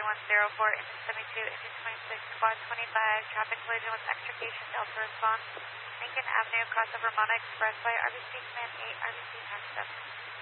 3104, engine 72, engine 26, squad 25, traffic collision with extrication, Delta response, Lincoln Avenue, crossover Mona Expressway, RBC Command 8, RBC taxi 7.